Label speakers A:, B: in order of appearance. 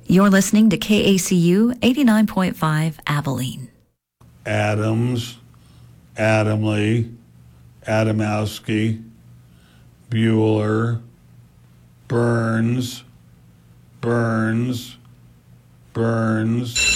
A: You're listening to KACU 89.5 Abilene.
B: Adams, Adamley, Adamowski, Bueller, Burns, Burns, Burns.